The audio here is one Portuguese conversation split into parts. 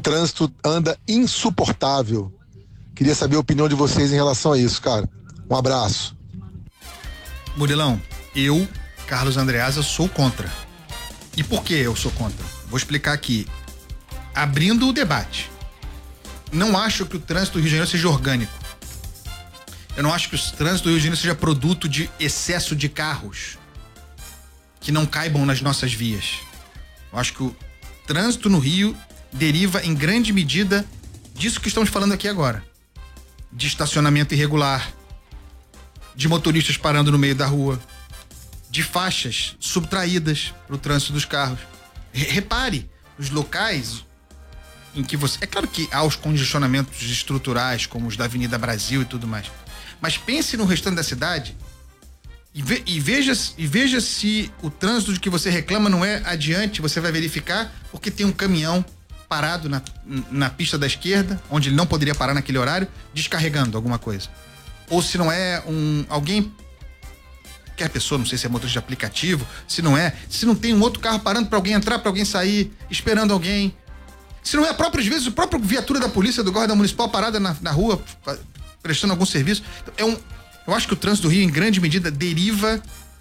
trânsito anda insuportável. Queria saber a opinião de vocês em relação a isso, cara. Um abraço. Murilão, eu, Carlos Andreasa, sou contra. E por que eu sou contra? Vou explicar aqui. Abrindo o debate. Não acho que o trânsito do Rio de Janeiro seja orgânico. Eu não acho que o trânsito do Rio de Janeiro seja produto de excesso de carros que não caibam nas nossas vias. Eu acho que o trânsito no Rio deriva em grande medida disso que estamos falando aqui agora. De estacionamento irregular, de motoristas parando no meio da rua, de faixas subtraídas para o trânsito dos carros. Repare, os locais em que você... É claro que há os congestionamentos estruturais, como os da Avenida Brasil e tudo mais. Mas pense no restante da cidade e veja se o trânsito de que você reclama não é adiante, você vai verificar porque tem um caminhão parado na pista da esquerda, onde ele não poderia parar naquele horário, descarregando alguma coisa. Ou se não é alguém, qualquer pessoa, não sei se é motorista de aplicativo, se não tem um outro carro parando para alguém entrar, para alguém sair, esperando alguém. Se não é às vezes, a própria viatura da polícia, do guarda municipal parada na rua, prestando algum serviço. Eu acho que o trânsito do Rio, em grande medida, deriva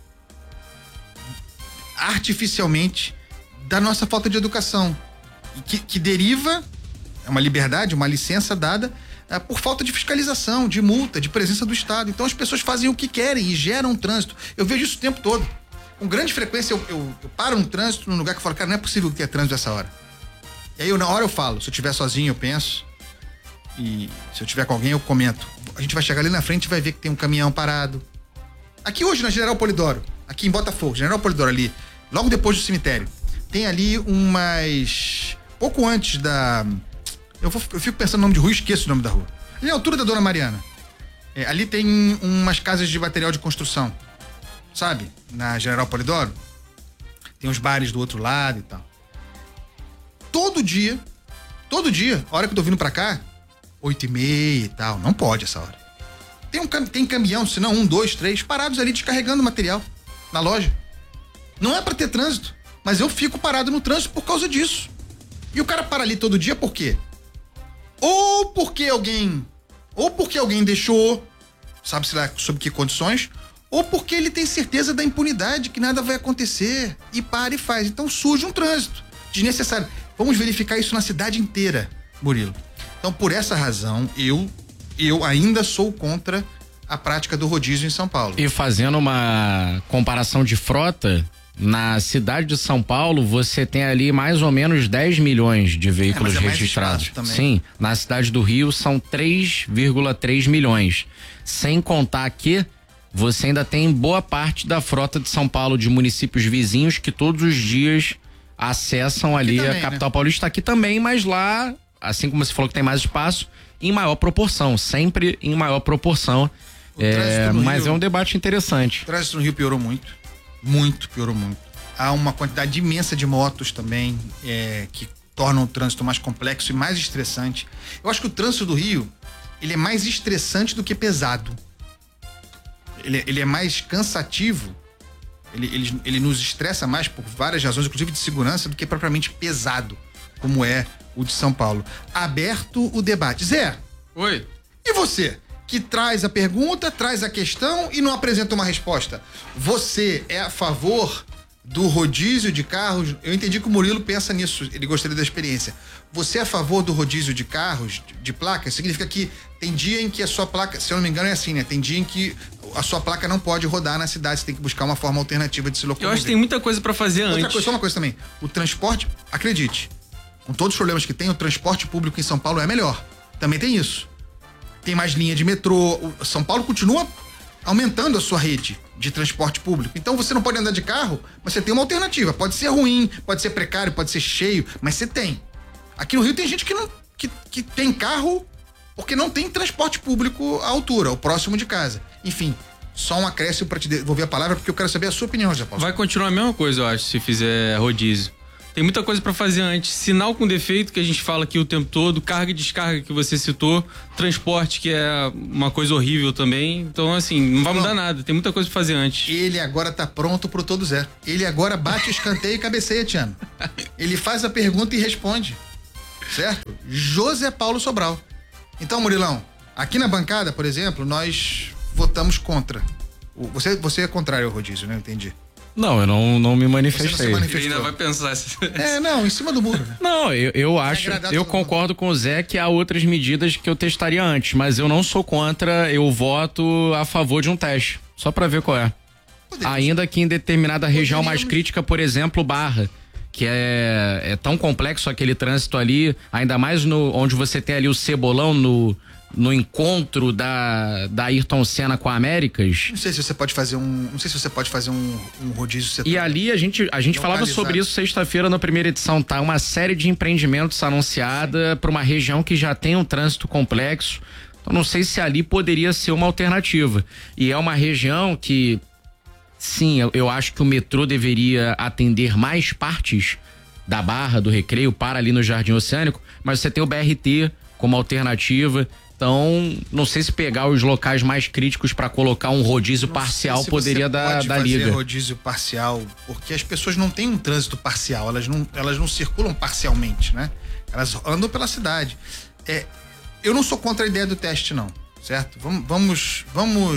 artificialmente da nossa falta de educação. Que deriva, é uma liberdade, uma licença dada por falta de fiscalização, de multa, de presença do Estado. Então as pessoas fazem o que querem e geram trânsito. Eu vejo isso o tempo todo. Com grande frequência eu paro no trânsito num lugar que eu falo, cara, não é possível que tenha trânsito essa hora. E aí na hora eu falo, se eu estiver sozinho eu penso, e se eu estiver com alguém eu comento. A gente vai chegar ali na frente e vai ver que tem um caminhão parado. Aqui hoje na General Polidoro, aqui em Botafogo, General Polidoro ali, logo depois do cemitério, tem ali pouco antes da... Eu fico pensando no nome de rua e esqueço o nome da rua. Ali na altura da Dona Mariana. Ali tem umas casas de material de construção. Sabe? Na General Polidoro. Tem uns bares do outro lado e tal. Todo dia, a hora que eu tô vindo pra cá, 8h30 e tal, não pode essa hora. Tem caminhão, se não 1, 2, 3, parados ali descarregando material na loja. Não é pra ter trânsito, mas eu fico parado no trânsito por causa disso. E o cara para ali todo dia por quê? Ou porque alguém deixou, sabe-se lá sob que condições, ou porque ele tem certeza da impunidade, que nada vai acontecer, e para e faz. Então surge um trânsito desnecessário. Vamos verificar isso na cidade inteira, Murilo. Então, por essa razão, eu ainda sou contra a prática do rodízio em São Paulo. E fazendo uma comparação de frota, na cidade de São Paulo, você tem ali mais ou menos 10 milhões de veículos registrados. Sim, na cidade do Rio são 3,3 milhões. Sem contar que você ainda tem boa parte da frota de São Paulo, de municípios vizinhos, que todos os dias acessam ali também, a capital paulista. Aqui também, mas lá, assim como você falou que tem mais espaço, em maior proporção, sempre em maior proporção. Mas Rio, é um debate interessante. O trânsito no Rio piorou muito, piorou muito. Há uma quantidade imensa de motos também, que tornam o trânsito mais complexo e mais estressante. Eu acho que o trânsito do Rio, ele é mais estressante do que pesado. Ele é mais cansativo, ele nos estressa mais por várias razões, inclusive de segurança, do que propriamente pesado, como é o de São Paulo. Aberto o debate. Zé. Oi. E você? Que traz a pergunta, traz a questão e não apresenta uma resposta. Você é a favor do rodízio de carros? Eu entendi que o Murilo pensa nisso, ele gostaria da experiência. Você é a favor do rodízio de carros, de placas? Significa que tem dia em que a sua placa, se eu não me engano é assim, né? Tem dia em que a sua placa não pode rodar na cidade, você tem que buscar uma forma alternativa de se locomover. Eu acho que tem muita coisa pra fazer antes. Outra coisa, só uma coisa também. O transporte, acredite, com todos os problemas que tem, o transporte público em São Paulo é melhor. Também tem isso. Tem mais linha de metrô. O São Paulo continua aumentando a sua rede de transporte público. Então você não pode andar de carro, mas você tem uma alternativa. Pode ser ruim, pode ser precário, pode ser cheio, mas você tem. Aqui no Rio tem gente que tem carro porque não tem transporte público à altura, ou próximo de casa. Enfim, só um acréscimo para te devolver a palavra, porque eu quero saber a sua opinião, Zé Paulo. Vai continuar a mesma coisa, eu acho, se fizer rodízio. Tem muita coisa pra fazer antes. Sinal com defeito, que a gente fala aqui o tempo todo, carga e descarga que você citou, transporte, que é uma coisa horrível também. Então, assim, não vai mudar nada. Tem muita coisa pra fazer antes. Ele agora tá pronto pro todo Zé. Ele agora bate o escanteio e cabeceia, Tiano. Ele faz a pergunta e responde. certo? José Paulo Sobral. Então, Murilão, aqui na bancada, por exemplo, nós votamos contra. Você é contrário ao rodízio, né? Eu entendi. Não, eu não me manifestei. Você não se manifestou. Ele ainda vai pensar. Não, em cima do muro. Né? Não, eu concordo com o Zé que há outras medidas que eu testaria antes, mas eu não sou contra, eu voto a favor de um teste, só pra ver qual é. Ainda que em determinada região mais crítica, por exemplo, Barra, que é tão complexo aquele trânsito ali, ainda mais onde você tem ali o Cebolão no encontro da Ayrton Senna com a Américas. Não sei se você pode fazer um rodízio setor. E ali a gente falava sobre isso sexta-feira na primeira edição, tá? Uma série de empreendimentos anunciada para uma região que já tem um trânsito complexo. Então não sei se ali poderia ser uma alternativa. E é uma região que, sim, eu acho que o metrô deveria atender mais partes da Barra, do Recreio, para ali no Jardim Oceânico, mas você tem o BRT como alternativa. Então, não sei se pegar os locais mais críticos para colocar um rodízio parcial poderia dar liga. Fazer rodízio parcial, porque as pessoas não têm um trânsito parcial, elas não circulam parcialmente, né? Elas andam pela cidade. Eu não sou contra a ideia do teste, não, certo? Vamos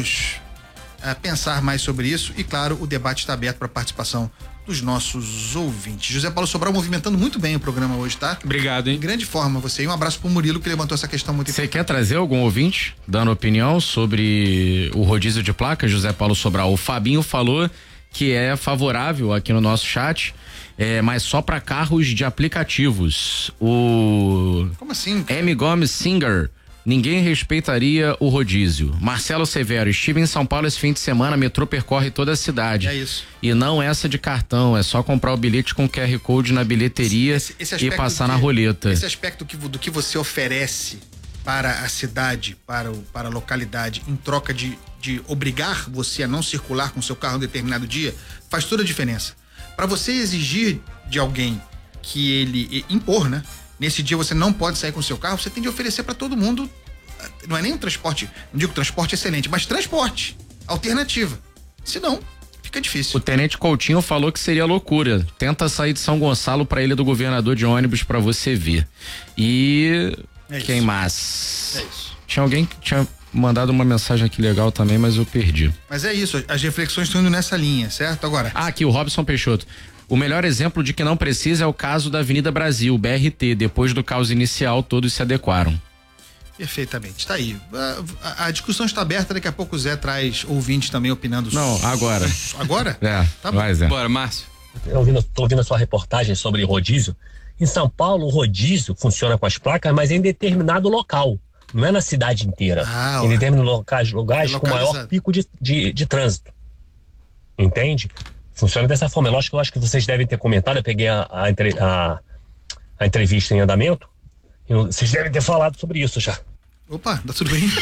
pensar mais sobre isso e, claro, o debate está aberto para participação dos nossos ouvintes. José Paulo Sobral movimentando muito bem o programa hoje, tá? Obrigado, hein? Em grande forma você. E um abraço pro Murilo, que levantou essa questão muito importante. Você quer trazer algum ouvinte dando opinião sobre o rodízio de placas, José Paulo Sobral? O Fabinho falou que é favorável aqui no nosso chat, mas só para carros de aplicativos. Como assim? M. Gomes Singer: ninguém respeitaria o rodízio. Marcelo Severo: estive em São Paulo esse fim de semana, metrô percorre toda a cidade. É isso. E não essa de cartão, é só comprar o bilhete com QR Code na bilheteria e passar na roleta. Esse aspecto do que você oferece para a cidade, para a localidade, em troca de obrigar você a não circular com seu carro em determinado dia, faz toda a diferença. Para você exigir de alguém que ele impor, né? Nesse dia você não pode sair com o seu carro, você tem de oferecer para todo mundo, não é nem um transporte, não digo transporte excelente, mas transporte, alternativa. Senão, fica difícil. O Tenente Coutinho falou que seria loucura. Tenta sair de São Gonçalo pra Ilha do Governador de ônibus pra você ver. E quem mais? É isso. Tinha alguém que tinha mandado uma mensagem aqui legal também, mas eu perdi. Mas é isso, as reflexões estão indo nessa linha, certo? Agora. Aqui o Robson Peixoto: o melhor exemplo de que não precisa é o caso da Avenida Brasil, BRT. Depois do caos inicial, todos se adequaram. Perfeitamente, tá aí. A discussão está aberta, daqui a pouco o Zé traz ouvintes também opinando. Não, agora. Agora? Tá bom. Vai, Zé. Bora, Márcio. Tô ouvindo a sua reportagem sobre rodízio. Em São Paulo, o rodízio funciona com as placas, mas em determinado local. Não é na cidade inteira. Em determinados lugares com maior pico de trânsito. Entende? Funciona dessa forma. É lógico que eu acho que vocês devem ter comentado. Eu peguei a entrevista em andamento. Vocês devem ter falado sobre isso já. Opa, tá tudo bem?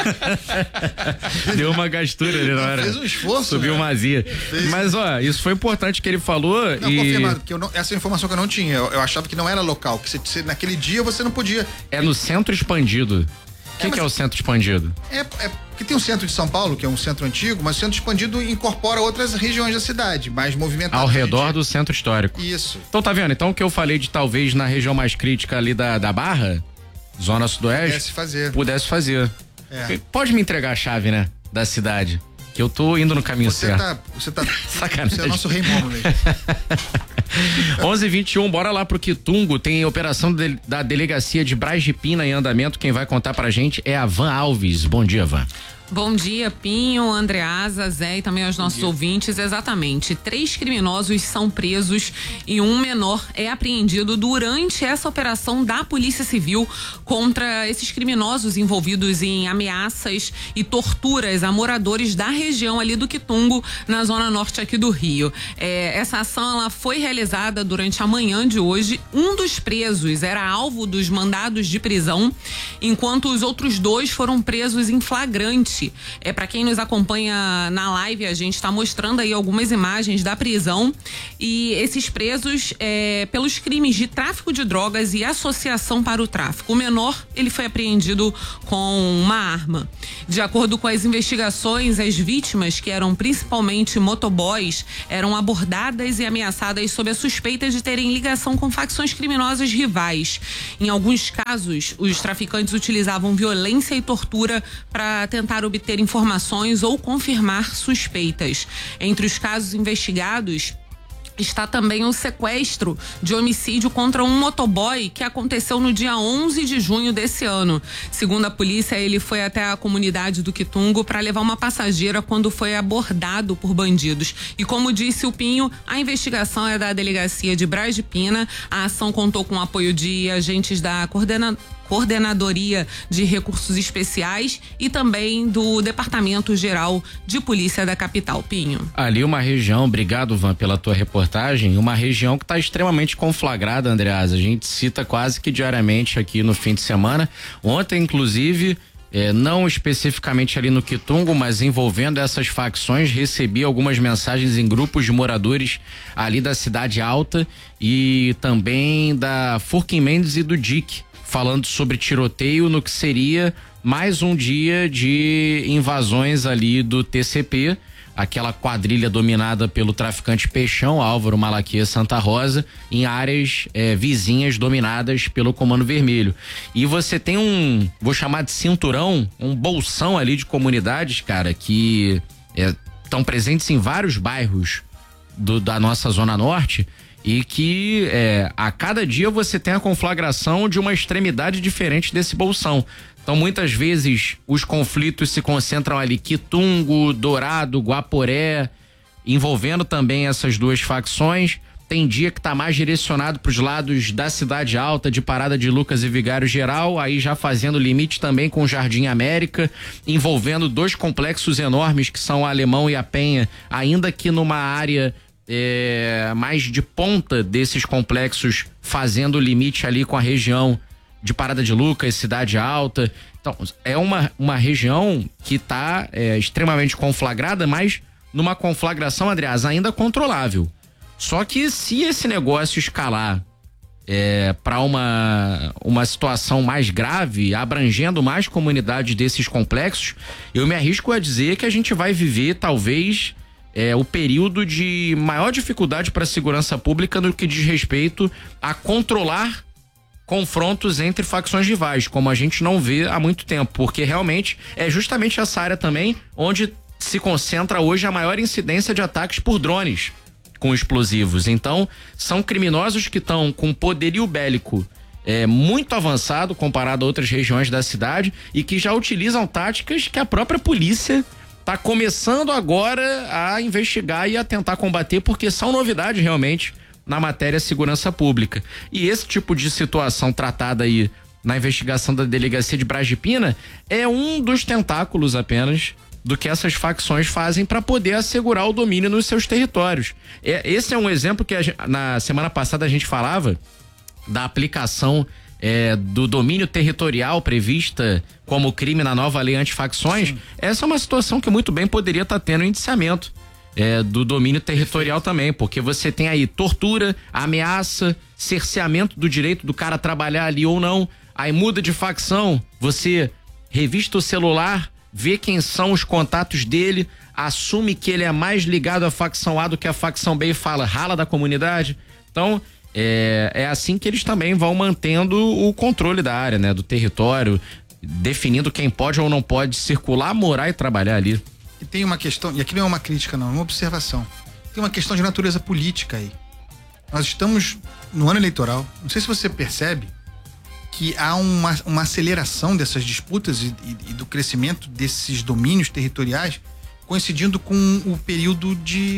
Deu uma gastura ali na hora. Fez um esforço. Subiu uma azia. Mas, ó, isso foi importante que ele falou. Não, confirmado, porque essa informação que eu não tinha. Eu achava que não era local, que naquele dia você não podia. É no centro expandido. O que é o centro expandido? Porque tem o centro de São Paulo, que é um centro antigo, mas o centro expandido incorpora outras regiões da cidade, mais movimentadas. Ao redor do centro histórico. Isso. Então tá vendo? Então o que eu falei de talvez na região mais crítica ali da Barra, Zona Sudoeste, pudesse fazer. Pode me entregar a chave, né? Da cidade. Que eu tô indo no caminho certo. Você tá sacanagem. Você é nosso rei Mômulo aí. 11h21, bora lá pro Quitungo. Tem operação da delegacia de Braz de Pina em andamento. Quem vai contar pra gente é a Van Alves. Bom dia, Van. Bom dia, Pinho, Andreasa, Zé e também aos nossos ouvintes. Exatamente, 3 criminosos são presos e um menor é apreendido durante essa operação da Polícia Civil contra esses criminosos envolvidos em ameaças e torturas a moradores da região ali do Quitungo, na zona norte aqui do Rio. Essa ação ela foi realizada durante a manhã de hoje. Um dos presos era alvo dos mandados de prisão, enquanto os outros 2 foram presos em flagrante seguinte, para quem nos acompanha na live, a gente está mostrando aí algumas imagens da prisão e esses presos pelos crimes de tráfico de drogas e associação para o tráfico. O menor, ele foi apreendido com uma arma. De acordo com as investigações, as vítimas, que eram principalmente motoboys, eram abordadas e ameaçadas sob a suspeita de terem ligação com facções criminosas rivais. Em alguns casos, os traficantes utilizavam violência e tortura para tentar obter informações ou confirmar suspeitas. Entre os casos investigados está também um sequestro de homicídio contra um motoboy que aconteceu no dia 11 de junho desse ano. Segundo a polícia, ele foi até a comunidade do Quitungo para levar uma passageira quando foi abordado por bandidos. E como disse o Pinho, a investigação é da delegacia de Braz de Pina. A ação contou com o apoio de agentes da Coordenadoria de Recursos Especiais e também do Departamento Geral de Polícia da capital. Pinho. Ali uma região, obrigado, Van, pela tua reportagem, uma região que está extremamente conflagrada, Andreasa. A gente cita quase que diariamente aqui no fim de semana. Ontem, inclusive, não especificamente ali no Quitungo, mas envolvendo essas facções, recebi algumas mensagens em grupos de moradores ali da Cidade Alta e também da Furquim Mendes e do DIC, falando sobre tiroteio no que seria mais um dia de invasões ali do TCP, aquela quadrilha dominada pelo traficante Peixão, Álvaro Malaquias Santa Rosa, em áreas vizinhas dominadas pelo Comando Vermelho. E você tem vou chamar de cinturão, um bolsão ali de comunidades, cara, que estão presentes em vários bairros da nossa Zona Norte, e que a cada dia você tem a conflagração de uma extremidade diferente desse bolsão. Então, muitas vezes, os conflitos se concentram ali, Quitungo, Dourado, Guaporé, envolvendo também essas duas facções. Tem dia que tá mais direcionado para os lados da Cidade Alta, de Parada de Lucas e Vigário Geral, aí já fazendo limite também com o Jardim América, envolvendo dois complexos enormes que são a Alemão e a Penha, ainda que numa área mais de ponta desses complexos, fazendo limite ali com a região de Parada de Lucas, Cidade Alta. Então, é uma região que está extremamente conflagrada, mas numa conflagração, Andreas, ainda controlável. Só que se esse negócio escalar para uma situação mais grave, abrangendo mais comunidades desses complexos, eu me arrisco a dizer que a gente vai viver, talvez, o período de maior dificuldade para a segurança pública no que diz respeito a controlar confrontos entre facções rivais, como a gente não vê há muito tempo, porque realmente é justamente essa área também onde se concentra hoje a maior incidência de ataques por drones com explosivos. Então, são criminosos que estão com poderio bélico muito avançado comparado a outras regiões da cidade e que já utilizam táticas que a própria polícia tá começando agora a investigar e a tentar combater, porque são novidades realmente na matéria segurança pública. E esse tipo de situação tratada aí na investigação da delegacia de Braz de Pina é um dos tentáculos apenas do que essas facções fazem para poder assegurar o domínio nos seus territórios. Esse é um exemplo que na semana passada a gente falava da aplicação do domínio territorial prevista como crime na nova lei antifacções. Sim. Essa é uma situação que muito bem poderia estar tendo indiciamento do domínio territorial também, porque você tem aí tortura, ameaça, cerceamento do direito do cara trabalhar ali ou não, aí muda de facção, você revista o celular, vê quem são os contatos dele, assume que ele é mais ligado à facção A do que à facção B e fala, rala da comunidade. Então, é assim que eles também vão mantendo o controle da área, né, do território, definindo quem pode ou não pode circular, morar e trabalhar ali. E tem uma questão, e aqui não é uma crítica não, é uma observação. Tem uma questão de natureza política aí. Nós estamos no ano eleitoral, não sei se você percebe que há uma aceleração dessas disputas e do crescimento desses domínios territoriais, coincidindo com o período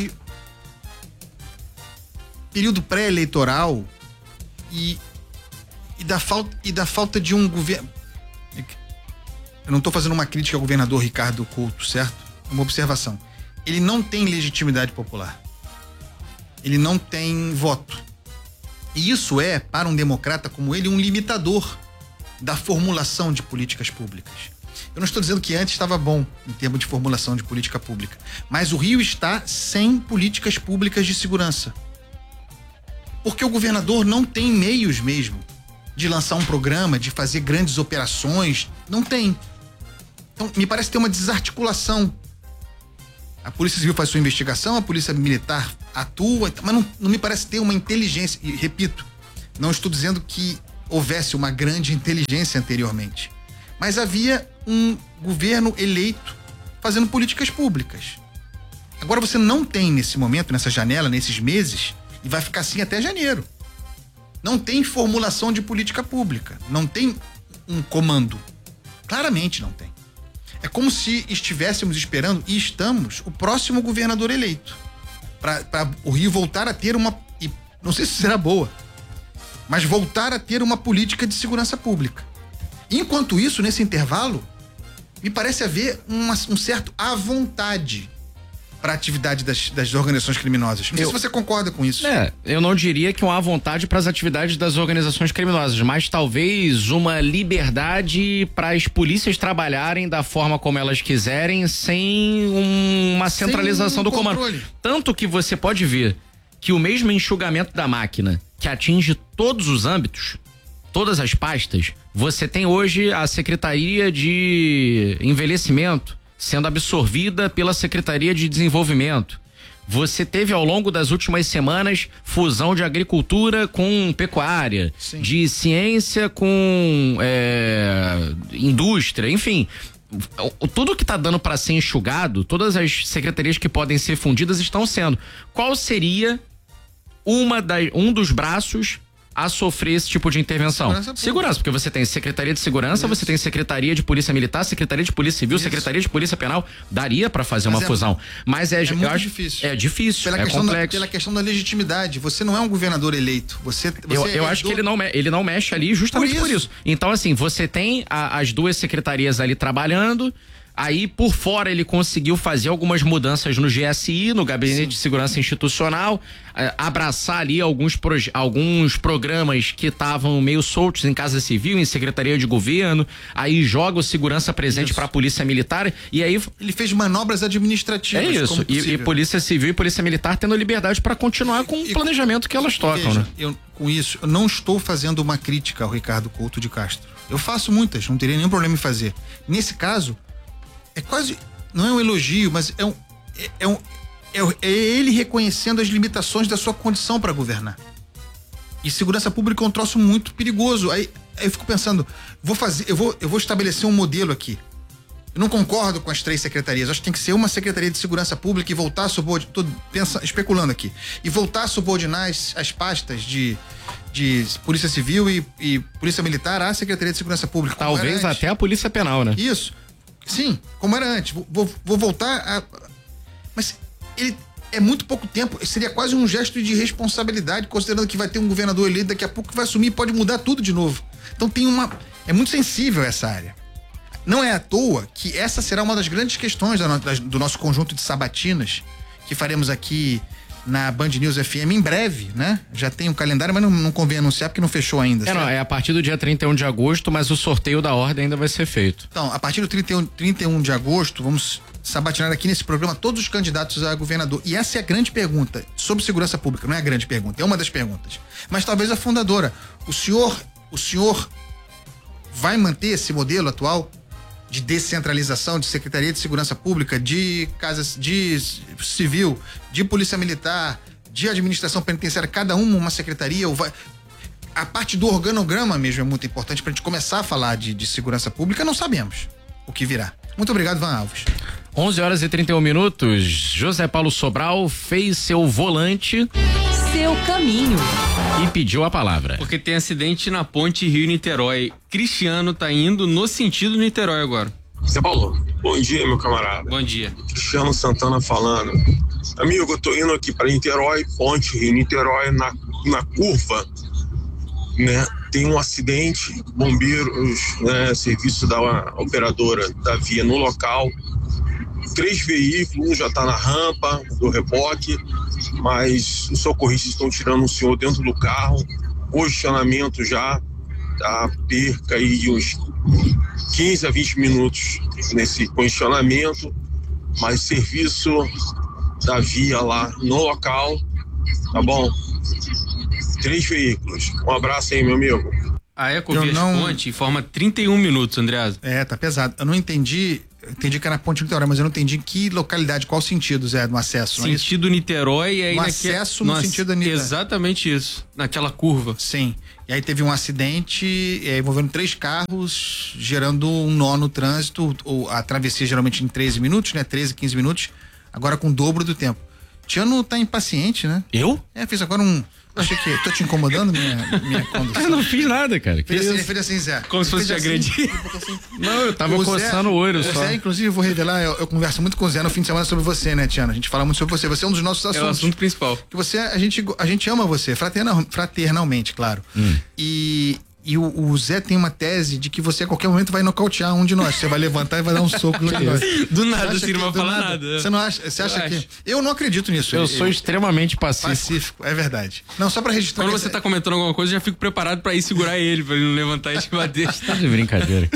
pré-eleitoral e da falta de um governo. Eu não estou fazendo uma crítica ao governador Ricardo Couto, certo? Uma observação. Ele não tem legitimidade popular. Ele não tem voto. E isso para um democrata como ele, um limitador da formulação de políticas públicas. Eu não estou dizendo que antes estava bom em termos de formulação de política pública, mas o Rio está sem políticas públicas de segurança. Porque o governador não tem meios mesmo de lançar um programa, de fazer grandes operações, não tem. Então, me parece ter uma desarticulação. A Polícia Civil faz sua investigação, a Polícia Militar atua, mas não me parece ter uma inteligência. E, repito, não estou dizendo que houvesse uma grande inteligência anteriormente, mas havia um governo eleito fazendo políticas públicas. Agora você não tem nesse momento, nessa janela, nesses meses, e vai ficar assim até janeiro. Não tem formulação de política pública, não tem um comando. Claramente não tem. É como se estivéssemos esperando, e estamos, o próximo governador eleito. Para o Rio voltar a ter uma, e não sei se será boa, mas voltar a ter uma política de segurança pública. Enquanto isso, nesse intervalo, me parece haver um certo à vontade para a atividade das organizações criminosas. Não sei se você concorda com isso. Eu não diria que uma à vontade para as atividades das organizações criminosas, mas talvez uma liberdade para as polícias trabalharem da forma como elas quiserem, sem uma centralização do comando. Tanto que você pode ver que o mesmo enxugamento da máquina que atinge todos os âmbitos, todas as pastas, você tem hoje a Secretaria de Envelhecimento sendo absorvida pela Secretaria de Desenvolvimento. Você teve ao longo das últimas semanas fusão de agricultura com pecuária, sim, de ciência com indústria, enfim. Tudo que está dando para ser enxugado, todas as secretarias que podem ser fundidas estão sendo. Qual seria um dos braços a sofrer esse tipo de intervenção? Segurança, porque você tem Secretaria de Segurança, isso, você tem Secretaria de Polícia Militar, Secretaria de Polícia Civil, isso, Secretaria de Polícia Penal. Daria para fazer uma fusão. Mas eu acho difícil. É difícil, complexo. Pela questão da legitimidade. Você não é um governador eleito. Eu acho que ele não mexe ali justamente por isso. Então, assim, você tem as duas secretarias ali trabalhando. Aí, por fora, ele conseguiu fazer algumas mudanças no GSI, no Gabinete, sim, de Segurança Institucional, abraçar ali alguns programas que estavam meio soltos em Casa Civil, em Secretaria de Governo, aí joga o segurança presente para a Polícia Militar, e aí... Ele fez manobras administrativas. É isso, e Polícia Civil e Polícia Militar tendo liberdade para continuar com o planejamento que elas tocam, veja, né? Com isso, eu não estou fazendo uma crítica ao Ricardo Couto de Castro. Eu faço muitas, não teria nenhum problema em fazer. Nesse caso, é quase, não é um elogio, mas é ele reconhecendo as limitações da sua condição para governar. E segurança pública é um troço muito perigoso. Aí eu fico pensando, eu vou estabelecer um modelo aqui. Eu não concordo com as 3 secretarias. Acho que tem que ser uma Secretaria de Segurança Pública e voltar a subordinar, especulando aqui, e voltar a subordinar as pastas de Polícia Civil e Polícia Militar à Secretaria de Segurança Pública. Talvez até a Polícia Penal, né? Isso. Sim, como era antes. Vou voltar a... Mas ele é muito pouco tempo. Seria quase um gesto de responsabilidade, considerando que vai ter um governador eleito daqui a pouco que vai assumir e pode mudar tudo de novo. Então é muito sensível essa área. Não é à toa que essa será uma das grandes questões do nosso conjunto de sabatinas que faremos aqui na Band News FM em breve, né? Já tem um calendário, mas não convém anunciar porque não fechou ainda. É a partir do dia 31 de agosto, mas o sorteio da ordem ainda vai ser feito. Então, a partir do 31 de agosto, vamos sabatinar aqui nesse programa todos os candidatos a governador. E essa é a grande pergunta sobre segurança pública. Não é a grande pergunta, é uma das perguntas. Mas talvez a fundadora. O senhor vai manter esse modelo atual de descentralização, de Secretaria de Segurança Pública, de Casas de Civil, de Polícia Militar, de Administração Penitenciária, cada uma secretaria? A parte do organograma mesmo é muito importante para a gente começar a falar de segurança pública. Não sabemos o que virá. Muito obrigado, Van Alves. 11h31. José Paulo Sobral fez seu volante, seu caminho, e pediu a palavra. Porque tem acidente na ponte Rio-Niterói. Cristiano tá indo no sentido Niterói agora. Zé Paulo, bom dia, meu camarada. Bom dia. Cristiano Santana falando. Amigo, eu tô indo aqui para Niterói, ponte Rio-Niterói, na curva, né? Tem um acidente, bombeiros, né, serviço da operadora da via no local. 3 veículos, um já está na rampa do reboque, mas os socorristas estão tirando o senhor dentro do carro. Congestionamento já, a perca aí de uns 15 a 20 minutos nesse congestionamento, mas serviço da via lá no local, tá bom? 3 veículos. Um abraço aí, meu amigo. A Ecovias Ponte informa 31 minutos, Andreasa. Tá pesado. Eu não entendi. Entendi que era na Ponte Niterói, mas eu não entendi que localidade, qual sentido, Zé, no acesso. Sentido Niterói e aí no acesso no sentido da Niterói. Exatamente isso, naquela curva. Sim. E aí teve um acidente envolvendo 3 carros, gerando um nó no trânsito. A travessia geralmente em 13 minutos, né? 13, 15 minutos. Agora com o dobro do tempo. Tiano tá impaciente, né? Eu? Fiz agora achei que tô te incomodando, minha condução. Eu não fiz nada, cara. Ele fez assim, Zé. Como se fosse te agredir. Não, eu tava coçando o olho só. Zé, inclusive, eu vou revelar, eu converso muito com o Zé no fim de semana sobre você, né, Tiana? A gente fala muito sobre você. Você é um dos nossos assuntos. É o assunto principal. Que a gente ama você, fraternalmente, claro. E o Zé tem uma tese de que você a qualquer momento vai nocautear um de nós. Você vai levantar e vai dar um soco no de nós. Do nada, assim, não vai falar nada. Você não acha? Você acha que... Eu não acredito nisso. Eu sou extremamente pacífico. Pacífico, é verdade. Não, só pra registrar... Quando você tá comentando alguma coisa, eu já fico preparado pra ir segurar ele, pra ele não levantar e te bater. Tá de brincadeira.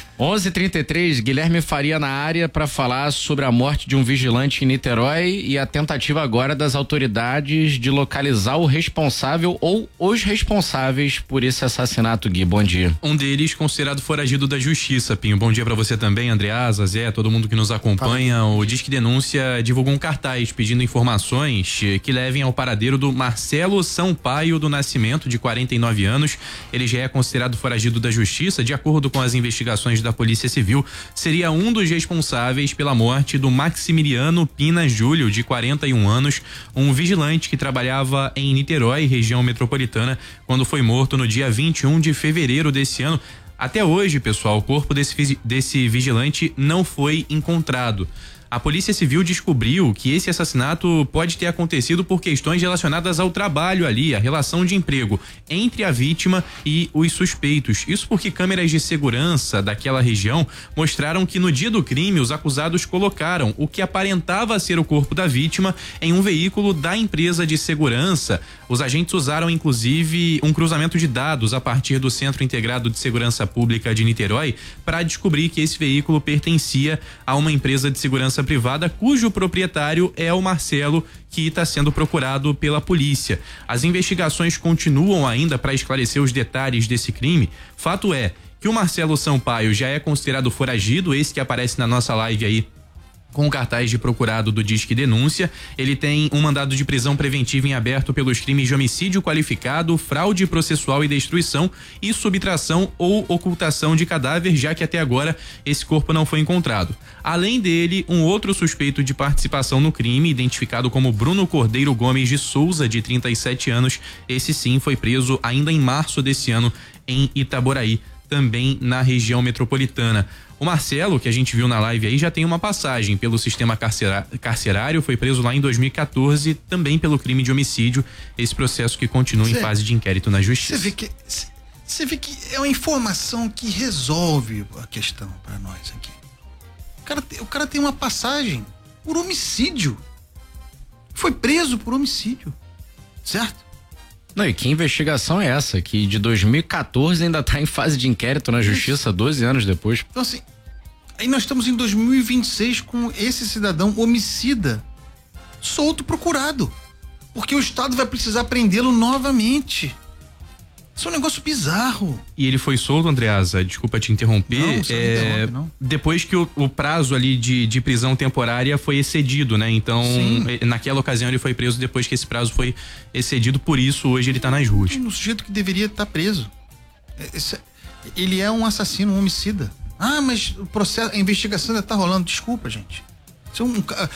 11h33, Guilherme Faria na área para falar sobre a morte de um vigilante em Niterói e a tentativa agora das autoridades de localizar o responsável ou os responsáveis por esse assassinato, Gui. Bom dia. Um deles considerado foragido da justiça, Pinho. Bom dia para você também, Andreasa, Zé, todo mundo que nos acompanha. O Disque Denúncia divulgou um cartaz pedindo informações que levem ao paradeiro do Marcelo Sampaio do Nascimento, de 49 anos. Ele já é considerado foragido da justiça, de acordo com as investigações da Polícia Civil, seria um dos responsáveis pela morte do Maximiliano Pina Júlio, de 41 anos, um vigilante que trabalhava em Niterói, região metropolitana, quando foi morto no dia 21 de fevereiro desse ano. Até hoje, pessoal, o corpo desse vigilante não foi encontrado. A Polícia Civil descobriu que esse assassinato pode ter acontecido por questões relacionadas ao trabalho ali, a relação de emprego entre a vítima e os suspeitos. Isso porque câmeras de segurança daquela região mostraram que no dia do crime os acusados colocaram o que aparentava ser o corpo da vítima em um veículo da empresa de segurança. Os agentes usaram inclusive um cruzamento de dados a partir do Centro Integrado de Segurança Pública de Niterói para descobrir que esse veículo pertencia a uma empresa de segurança privada cujo proprietário é o Marcelo, que está sendo procurado pela polícia. As investigações continuam ainda para esclarecer os detalhes desse crime. Fato é que o Marcelo Sampaio já é considerado foragido, esse que aparece na nossa live aí com o cartaz de procurado do Disque Denúncia. Ele tem um mandado de prisão preventiva em aberto pelos crimes de homicídio qualificado, fraude processual e destruição e subtração ou ocultação de cadáver, já que até agora esse corpo não foi encontrado. Além dele, um outro suspeito de participação no crime, identificado como Bruno Cordeiro Gomes de Souza, de 37 anos, esse sim foi preso ainda em março desse ano em Itaboraí, também na região metropolitana. O Marcelo, que a gente viu na live aí, já tem uma passagem pelo sistema carcerário, foi preso lá em 2014, também pelo crime de homicídio, esse processo que continua em fase de inquérito na justiça. Você vê que é uma informação que resolve a questão para nós aqui. O cara tem uma passagem por homicídio. Foi preso por homicídio, certo? Não, e que investigação é essa? Que de 2014 ainda tá em fase de inquérito na justiça, 12 anos depois. Então assim, aí nós estamos em 2026 com esse cidadão homicida solto, procurado. Porque o Estado vai precisar prendê-lo novamente. Isso é um negócio bizarro. E ele foi solto, Andreasa, desculpa te interromper, não, você não interrompe, não. Depois que o prazo ali de prisão temporária foi excedido, né? Então, naquela ocasião ele foi preso depois que esse prazo foi excedido, por isso hoje ele tá nas ruas. No sujeito que deveria estar preso. Ele é um assassino, um homicida. Ah, mas o processo, a investigação ainda tá rolando. Desculpa, gente. Isso é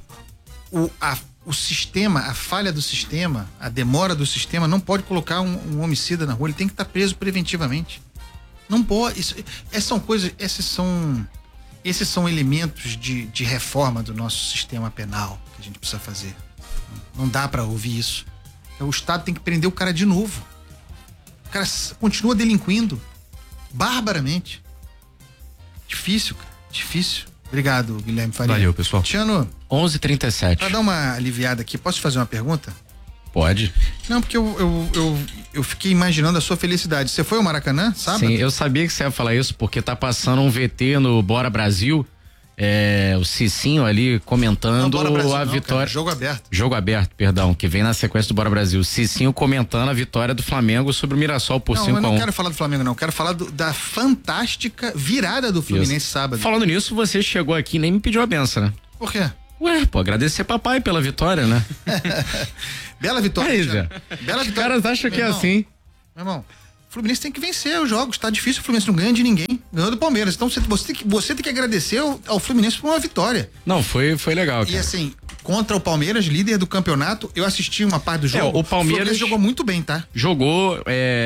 o sistema, a falha do sistema, a demora do sistema não pode colocar um homicida na rua, ele tem que estar preso preventivamente. Não pode. Essas são coisas, esses são elementos de reforma do nosso sistema penal que a gente precisa fazer. Não dá para ouvir isso. O Estado tem que prender o cara de novo. O cara continua delinquindo barbaramente. Difícil, cara. Difícil. Obrigado, Guilherme Faria. Valeu, pessoal. Tiano, 11h37. Para dar uma aliviada aqui, posso te fazer uma pergunta? Pode. Não, porque eu fiquei imaginando a sua felicidade. Você foi ao Maracanã, sábado? Sim, eu sabia que você ia falar isso, porque tá passando um VT no Bora Brasil, o Cicinho ali comentando a vitória. Cara, jogo aberto. Jogo aberto, perdão, que vem na sequência do Bora Brasil. Cicinho comentando a vitória do Flamengo sobre o Mirassol por 5-1. Eu não quero falar do Flamengo, não. Eu quero falar da fantástica virada do Fluminense sábado. Falando nisso, você chegou aqui e nem me pediu a benção, né? Por quê? Ué, pô, agradecer papai pela vitória, né? Bela vitória. Aí, Zé. Bela Os vitória. caras acham que é assim. Meu irmão, o Fluminense tem que vencer os jogos, tá difícil, o Fluminense não ganha de ninguém, ganhou do Palmeiras, então você tem que agradecer ao Fluminense por uma vitória. Não, foi legal, cara. E assim, contra o Palmeiras, líder do campeonato, eu assisti uma parte do jogo, o Palmeiras jogou muito bem, tá? Jogou,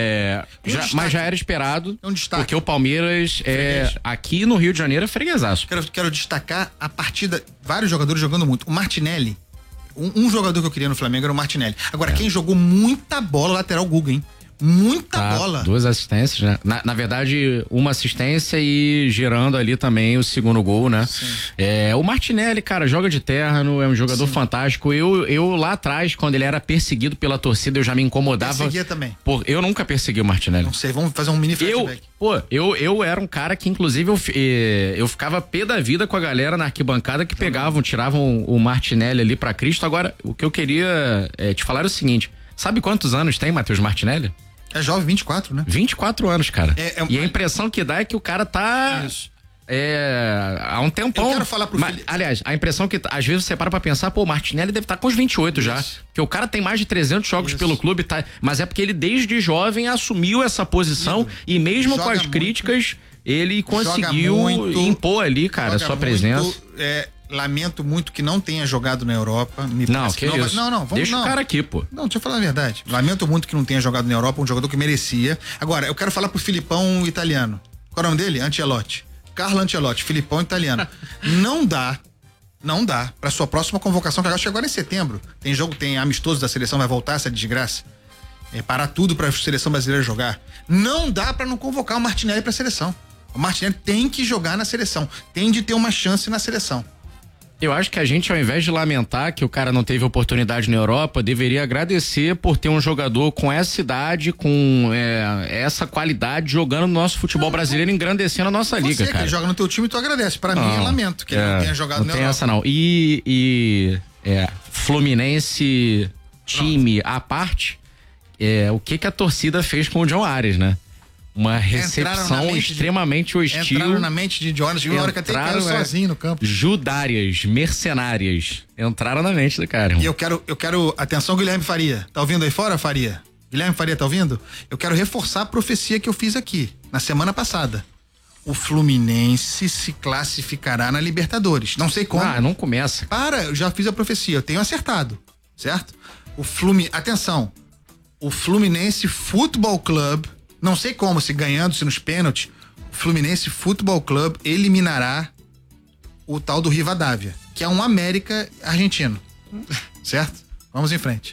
mas já era esperado, porque o Palmeiras, aqui no Rio de Janeiro, é freguesaço. Quero destacar a partida, vários jogadores jogando muito, o Martinelli, um jogador que eu queria no Flamengo era o Martinelli. Agora, quem jogou muita bola, lateral Guga, hein? Muita bola. 2 assistências, né? Na verdade, uma assistência e gerando ali também o segundo gol, né? O Martinelli, cara, joga de terno, é um jogador fantástico. Eu lá atrás, quando ele era perseguido pela torcida, eu já me incomodava. Perseguia também. Eu nunca persegui o Martinelli. Não sei, vamos fazer um mini flashback. Eu era um cara que, inclusive, eu ficava pé da vida com a galera na arquibancada que tiravam o Martinelli ali pra Cristo. Agora, o que eu queria te falar é o seguinte: sabe quantos anos tem Matheus Martinelli? É jovem, 24, né? 24 anos, cara. E a impressão que dá é que o cara tá há um tempão. Eu quero falar pro Felipe. Aliás, a impressão que às vezes você para pra pensar, o Martinelli deve estar com os 28 já. Porque o cara tem mais de 300 jogos pelo clube, tá? Mas é porque ele desde jovem assumiu essa posição e mesmo com as críticas, ele conseguiu impor ali, cara, a sua presença. Lamento muito que não tenha jogado na Europa. Deixa o cara aqui, pô. Não, deixa eu falar a verdade. Lamento muito que não tenha jogado na Europa, um jogador que merecia. Agora, eu quero falar pro Filipão italiano. Qual é o nome dele? Ancelotti. Carlo Ancelotti, Filipão italiano. Não dá pra sua próxima convocação, que agora chega agora em setembro. Tem jogo, tem amistoso da seleção, vai voltar essa desgraça. Parar tudo pra seleção brasileira jogar. Não dá pra não convocar o Martinelli pra seleção. O Martinelli tem que jogar na seleção. Tem de ter uma chance na seleção. Eu acho que a gente, ao invés de lamentar que o cara não teve oportunidade na Europa, deveria agradecer por ter um jogador com essa idade, com essa qualidade, jogando no nosso futebol brasileiro, engrandecendo a nossa liga, cara. Ele joga no teu time e tu agradece. Pra mim é lamento que ele não tenha jogado na Europa. Não tem essa não. Fluminense, time à parte, o que a torcida fez com o John Ares, né? Uma recepção extremamente hostil. Entraram na mente de Jonas, de uma hora que até caiu sozinho no campo. Judárias, mercenárias, entraram na mente do cara. Irmão. E eu quero, atenção, Guilherme Faria, tá ouvindo aí fora, Faria? Guilherme Faria, tá ouvindo? Eu quero reforçar a profecia que eu fiz aqui, na semana passada. O Fluminense se classificará na Libertadores, não sei como. Não começa. Eu já fiz a profecia, eu tenho acertado, certo? Atenção, o Fluminense Futebol Clube, não sei como, se ganhando, se nos pênaltis, o Fluminense Futebol Clube eliminará o tal do Rivadavia, que é um América argentino. Certo? Vamos em frente.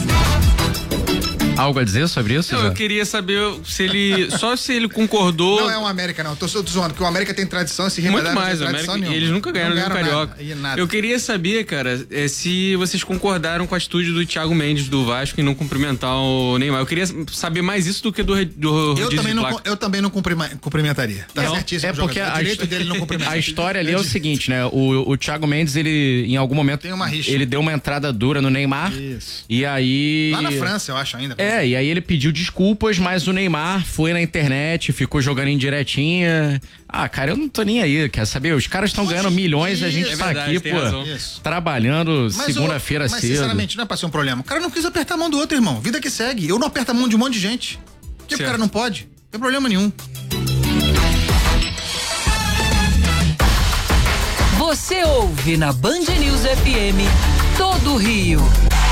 Algo a dizer sobre isso? Eu queria saber se ele concordou. Não é um América, não. Tô zoando, porque o América tem tradição, esse Rivadavia muito mais, não tem tradição nenhuma. Eles nunca ganharam no Carioca. Nada. Eu queria saber, cara, se vocês concordaram com a atitude do Thiago Mendes do Vasco em não cumprimentar o Neymar. Eu queria saber mais isso do que do eu também não cumprimentaria. Tá certíssimo. Porque o direito dele não cumprimentar. A história ali é o seguinte, né? O Thiago Mendes, ele em algum momento tem uma rixa. Ele deu uma entrada dura no Neymar. Isso. E aí lá na França, eu acho ainda. E aí ele pediu desculpas, mas o Neymar foi na internet, ficou jogando indiretinha. Cara, eu não tô nem aí, quer saber? Os caras estão ganhando milhões e a gente tá aqui, trabalhando segunda-feira cedo. Mas sinceramente, não é pra ser um problema. O cara não quis apertar a mão do outro, irmão. Vida que segue. Eu não aperto a mão de um monte de gente. Por que o cara não pode? Não tem problema nenhum. Você ouve na Band News FM todo o Rio.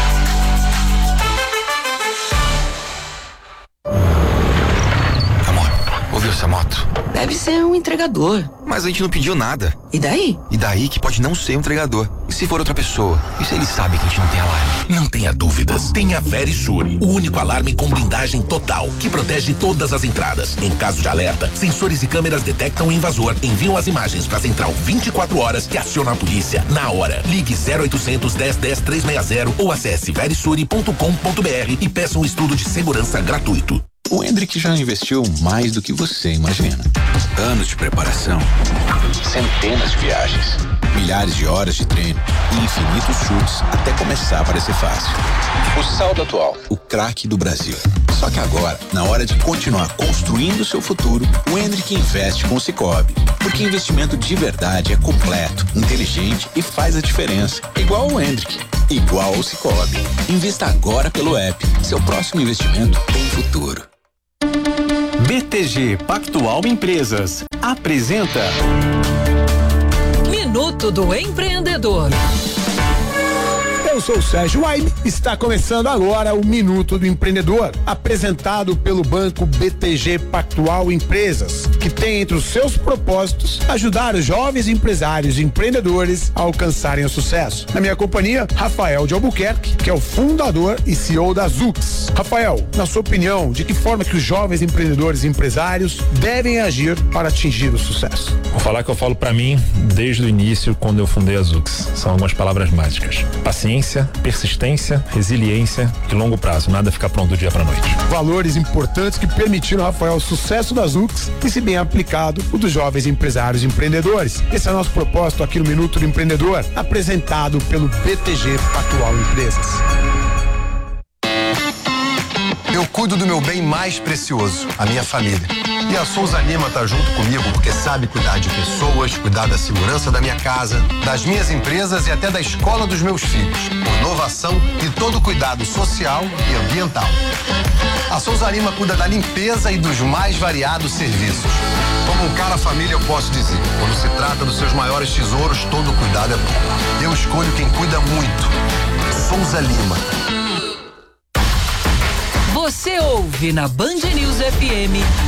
Ouviu essa moto? Deve ser um entregador. Mas a gente não pediu nada. E daí? E daí que pode não ser um entregador. E se for outra pessoa? E se ele sabe que a gente não tem alarme? Não tenha dúvidas. Tenha Verisure, o único alarme com blindagem total, que protege todas as entradas. Em caso de alerta, sensores e câmeras detectam o invasor, enviam as imagens para a central 24 horas e aciona a polícia na hora. Ligue 0800 10 10 360 ou acesse verisure.com.br e peça um estudo de segurança gratuito. O Hendrick já investiu mais do que você imagina. Anos de preparação, centenas de viagens, milhares de horas de treino e infinitos chutes até começar a parecer fácil. O saldo atual, o craque do Brasil. Só que agora, na hora de continuar construindo o seu futuro, o Hendrick investe com o Sicoob. Porque investimento de verdade é completo, inteligente e faz a diferença. Igual o Hendrick, igual ao Sicoob. Invista agora pelo app. Seu próximo investimento tem futuro. BTG Pactual Empresas apresenta Minuto do Empreendedor. Eu sou o Sérgio Waime, está começando agora o Minuto do Empreendedor, apresentado pelo Banco BTG Pactual Empresas, que tem entre os seus propósitos ajudar os jovens empresários e empreendedores a alcançarem o sucesso. Na minha companhia, Rafael de Albuquerque, que é o fundador e CEO da Zux. Rafael, na sua opinião, de que forma que os jovens empreendedores e empresários devem agir para atingir o sucesso? Vou falar que eu falo para mim desde o início, quando eu fundei a Zux. São algumas palavras mágicas: paciência, persistência, resiliência e longo prazo. Nada fica pronto do dia para noite. Valores importantes que permitiram, Rafael, o sucesso da Zux e, se bem aplicado, o dos jovens empresários e empreendedores. Esse é o nosso propósito aqui no Minuto do Empreendedor, apresentado pelo BTG Pactual Empresas. Eu cuido do meu bem mais precioso, a minha família. E a Souza Lima tá junto comigo porque sabe cuidar de pessoas, cuidar da segurança da minha casa, das minhas empresas e até da escola dos meus filhos, com inovação e todo cuidado social e ambiental. A Souza Lima cuida da limpeza e dos mais variados serviços. Como um cara família, eu posso dizer, quando se trata dos seus maiores tesouros, todo cuidado é bom. Eu escolho quem cuida muito. Souza Lima. Você ouve na Band News FM